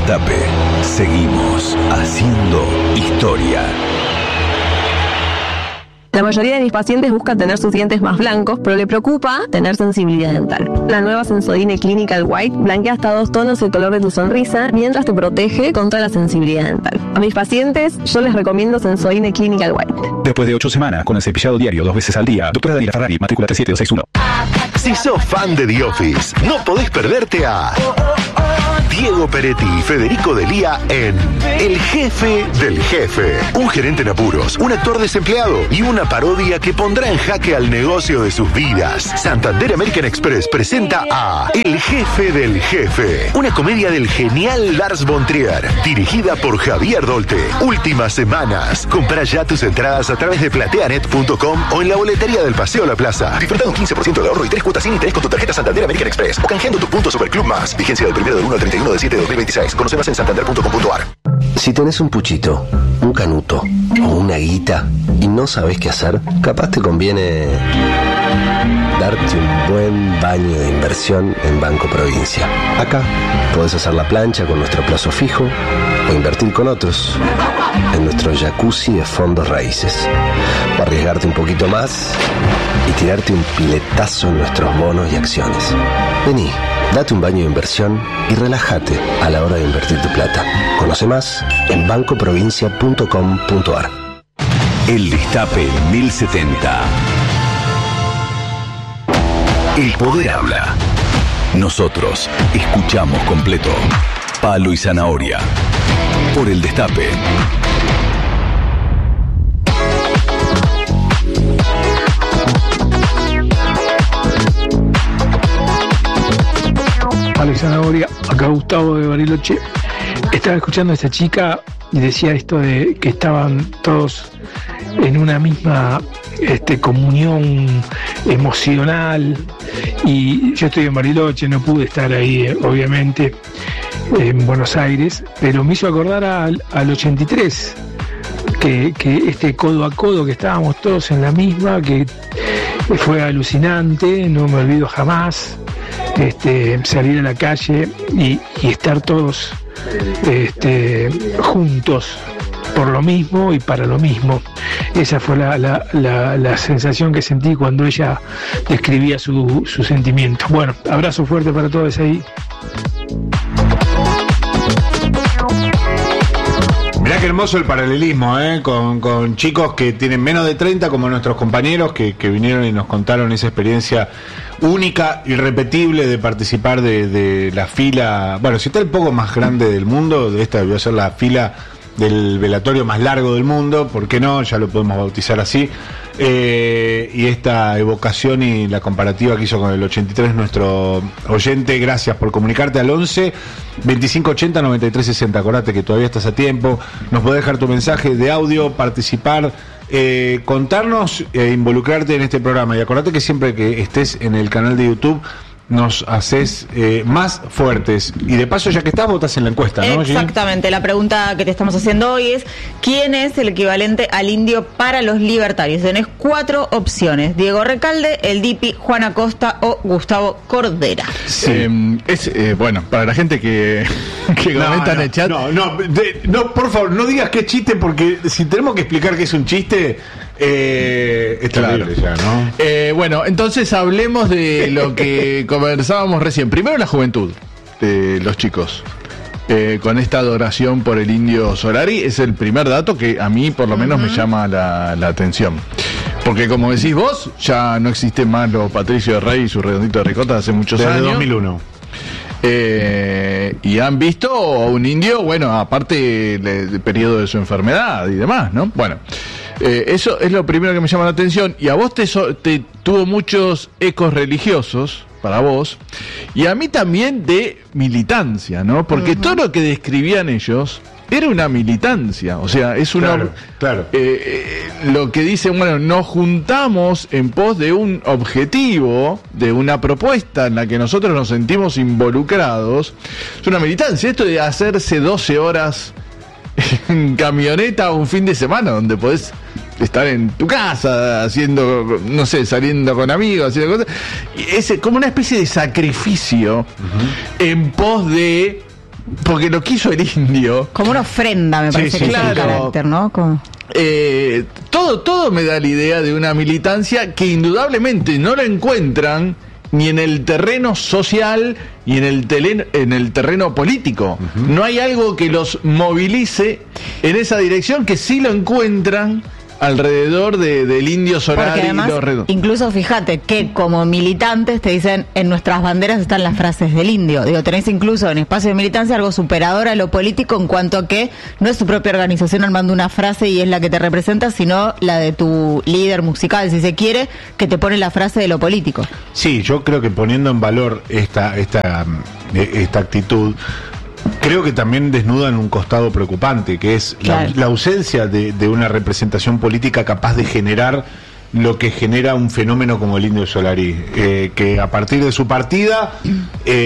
Destape. Seguimos haciendo historia. La mayoría de mis pacientes buscan tener sus dientes más blancos, pero le preocupa tener sensibilidad dental. La nueva Sensodyne Clinical White blanquea hasta 2 tonos el color de tu sonrisa, mientras te protege contra la sensibilidad dental. A mis pacientes, yo les recomiendo Sensodyne Clinical White. Después de 8 semanas, con el cepillado diario 2 veces al día, doctora Daniela Ferrari, matrícula 37261. Si sos fan de The Office, no podés perderte a Diego Peretti y Federico Delía en El Jefe del Jefe. Un gerente en apuros, un actor desempleado y una parodia que pondrá en jaque al negocio de sus vidas. Santander American Express presenta a El Jefe del Jefe, una comedia del genial Lars von Trier, dirigida por Javier Dolte. Últimas semanas. Compra ya tus entradas a través de plateanet.com o en la boletería del Paseo La Plaza. Disfruta de un 15% de ahorro y 3 cuotas sin interés con tu tarjeta Santander American Express o canjeando tu punto Superclub Más. Vigencia del 1 del 1 al 31 de 7 de 2026. Conoce más en santander.com.ar. Si tenés un puchito, un canuto o una guita y no sabés qué hacer, capaz te conviene darte un buen baño de inversión en Banco Provincia. Acá podés hacer la plancha con nuestro plazo fijo o invertir con otros en nuestro jacuzzi de fondos raíces. O arriesgarte un poquito más y tirarte un piletazo en nuestros bonos y acciones. Vení, date un baño de inversión y relájate a la hora de invertir tu plata. Conoce más en bancoprovincia.com.ar. El Destape 1070. El poder habla. Nosotros escuchamos completo. Palo y zanahoria. Por el Destape. Palo y zanahoria, acá Gustavo de Bariloche. Estaba escuchando a esta chica y decía esto de que estaban todos en una misma comunión emocional, y yo estoy en Bariloche, no pude estar ahí obviamente en Buenos Aires, pero me hizo acordar al 83, que este codo a codo, que estábamos todos en la misma, que fue alucinante, no me olvido jamás. Salir a la calle y estar todos juntos por lo mismo y para lo mismo. Esa fue la sensación que sentí cuando ella describía su sentimiento. Bueno, abrazo fuerte para todos ahí. Mirá qué hermoso el paralelismo, con chicos que tienen menos de 30, como nuestros compañeros que vinieron y nos contaron esa experiencia única, irrepetible de participar de la fila. Bueno, si está el poco más grande del mundo, de esta debió ser la fila del velatorio más largo del mundo, ¿por qué no? Ya lo podemos bautizar así. Y esta evocación y la comparativa que hizo con el 83 nuestro oyente, gracias por comunicarte al 11 25 80 93 60. Acordate que todavía estás a tiempo, nos podés dejar tu mensaje de audio, participar, contarnos e involucrarte en este programa. Y acordate que siempre que estés en el canal de YouTube nos haces más fuertes. Y de paso, ya que estás, votas en la encuesta, ¿no? Exactamente. La pregunta que te estamos haciendo hoy es: ¿quién es el equivalente al indio para los libertarios? Tenés 4 opciones: Diego Recalde, El Dipi, Juan Acosta o Gustavo Cordera. Sí. Bueno, para la gente que comenta en el chat. No, por favor, no digas que es chiste, porque si tenemos que explicar que es un chiste, es terrible ya, ¿no? Bueno, entonces hablemos de lo que conversábamos recién. Primero, la juventud de los chicos. Con esta adoración por el indio Solari, es el primer dato que a mí por lo menos me llama la atención. Porque como decís vos, ya no existe más lo Patricio de Rey y su redondito de ricota hace muchos años. Desde 2001. Y han visto a un indio, bueno, aparte del periodo de su enfermedad y demás, ¿no? Bueno, eso es lo primero que me llama la atención. Y a vos te tuvo muchos ecos religiosos para vos, y a mí también de militancia, ¿no? Porque todo lo que describían ellos era una militancia, o sea, es una... Claro. Lo que dicen, bueno, nos juntamos en pos de un objetivo, de una propuesta en la que nosotros nos sentimos involucrados. Es una militancia, esto de hacerse 12 horas en camioneta un fin de semana, donde podés estar en tu casa haciendo, no sé, saliendo con amigos, haciendo cosas. Es como una especie de sacrificio en pos de porque lo quiso el indio. Como una ofrenda, me parece que es el carácter, ¿no? Como... Todo me da la idea de una militancia que indudablemente no la encuentran ni en el terreno social ni en el terreno político. No hay algo que los movilice en esa dirección, que sí lo encuentran alrededor del Indio Solari. Porque además, incluso fíjate que como militantes te dicen, en nuestras banderas están las frases del indio. Digo, tenés incluso en espacio de militancia algo superador a lo político, en cuanto a que no es tu propia organización armando una frase y es la que te representa, sino la de tu líder musical, si se quiere, que te pone la frase de lo político. Sí, yo creo que poniendo en valor esta actitud, creo que también desnudan un costado preocupante, que es la ausencia de una representación política capaz de generar lo que genera un fenómeno como el Indio Solari, que a partir de su partida